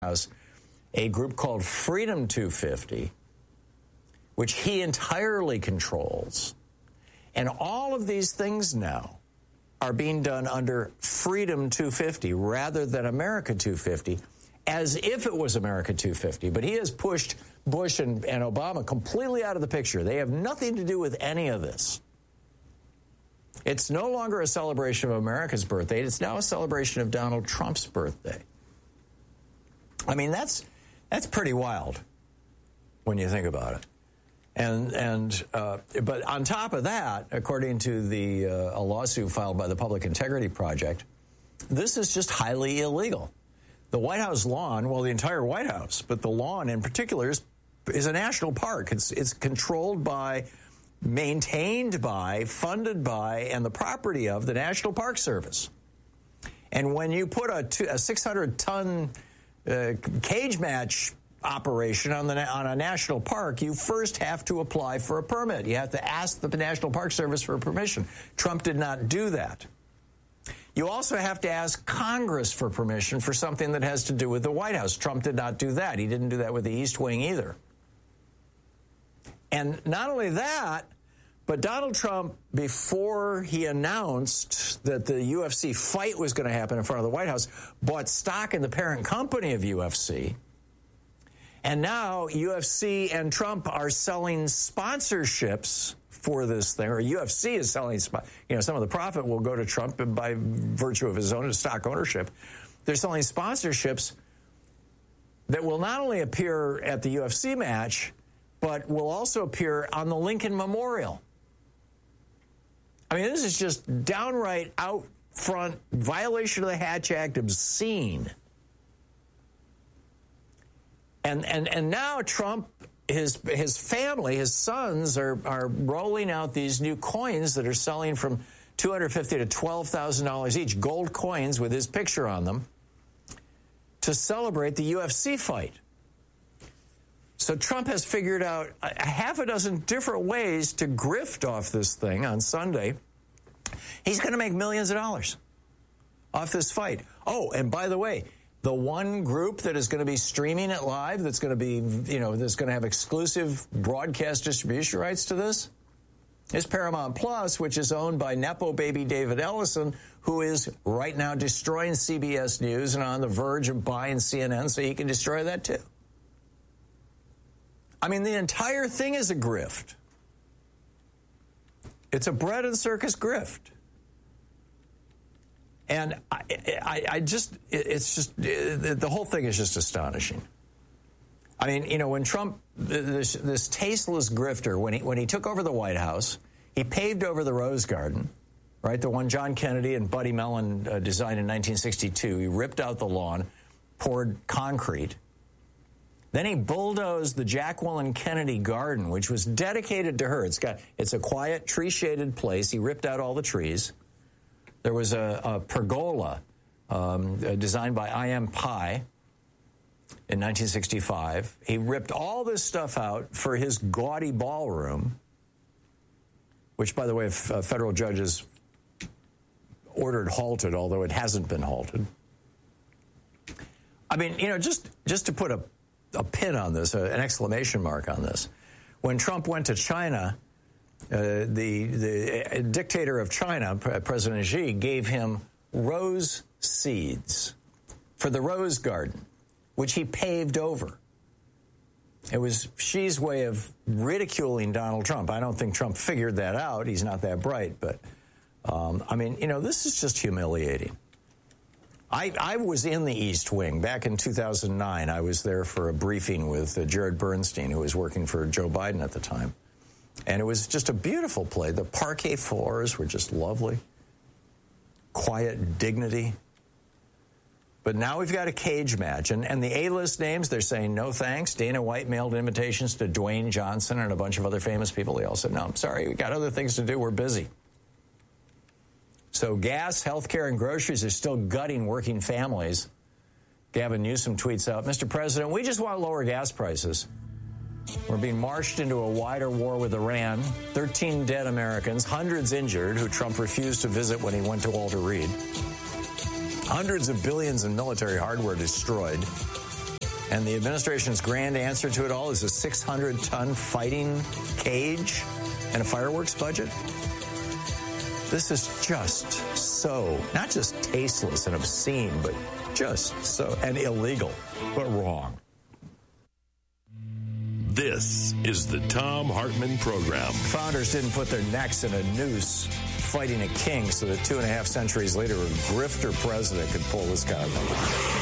House a group called Freedom 250, which he entirely controls. And all of these things now are being done under Freedom 250 rather than America 250, as if it was America 250. But he has pushed Bush and Obama completely out of the picture. They have nothing to do with any of this. It's no longer a celebration of America's birthday. It's now a celebration of Donald Trump's birthday. I mean, that's pretty wild when you think about it. But on top of that, according to a lawsuit filed by the Public Integrity Project, this is just highly illegal. The White House lawn, well, the entire White House, but the lawn in particular is a national park. It's controlled by, maintained by, funded by, and the property of the National Park Service. And when you put a 600-ton cage match operation on a national park, you first have to apply for a permit. You have to ask the National Park Service for permission. Trump did not do that. You also have to ask Congress for permission for something that has to do with the White House. Trump did not do that. He didn't do that with the East Wing either. And not only that, but Donald Trump, before he announced that the UFC fight was going to happen in front of the White House, bought stock in the parent company of UFC. And now UFC and Trump are selling sponsorships for this thing, or UFC is selling, some of the profit will go to Trump by virtue of his own stock ownership. They're selling sponsorships that will not only appear at the UFC match, but will also appear on the Lincoln Memorial. I mean, this is just downright out front violation of the Hatch Act, obscene. And now Trump, his family, his sons are rolling out these new coins that are selling from $250 to $12,000 each, gold coins with his picture on them, to celebrate the UFC fight. So Trump has figured out a half a dozen different ways to grift off this thing on Sunday. He's going to make millions of dollars off this fight. Oh, and by the way, the one group that is going to be streaming it live, that's going to be, that's going to have exclusive broadcast distribution rights to this, is Paramount Plus, which is owned by Nepo baby David Ellison, who is right now destroying CBS News and on the verge of buying CNN so he can destroy that too. I mean, the entire thing is a grift. It's a bread and circus grift. And the whole thing is just astonishing. I mean, when Trump, this tasteless grifter, when he took over the White House, he paved over the Rose Garden, right? The one John Kennedy and Buddy Mellon designed in 1962. He ripped out the lawn, poured concrete. Then he bulldozed the Jacqueline Kennedy Garden, which was dedicated to her. It's a quiet, tree-shaded place. He ripped out all the trees. There was a pergola designed by I.M. Pye in 1965. He ripped all this stuff out for his gaudy ballroom, which, by the way, federal judges ordered halted, although it hasn't been halted. I mean, just to put a pin on this, an exclamation mark on this, when Trump went to China, the dictator of China, President Xi, gave him rose seeds for the Rose Garden, which he paved over. It was Xi's way of ridiculing Donald Trump. I don't think Trump figured that out. He's not that bright. But, this is just humiliating. I was in the East Wing back in 2009. I was there for a briefing with Jared Bernstein, who was working for Joe Biden at the time. And it was just a beautiful play. The parquet floors were just lovely. Quiet dignity. But now we've got a cage match. And the A-list names, they're saying no thanks. Dana White mailed invitations to Dwayne Johnson and a bunch of other famous people. They all said, no, I'm sorry, we got other things to do. We're busy. So gas, healthcare, and groceries are still gutting working families. Gavin Newsom tweets out, Mr. President, we just want lower gas prices. We're being marched into a wider war with Iran, 13 dead Americans, hundreds injured who Trump refused to visit when he went to Walter Reed, hundreds of billions in military hardware destroyed, And the administration's grand answer to it all is a 600-ton fighting cage and a fireworks budget. This is just so, not just tasteless and obscene, but just so, and illegal, but wrong. This is the Thom Hartmann Program. Founders didn't put their necks in a noose fighting a king so that 2.5 centuries later a grifter president could pull this guy.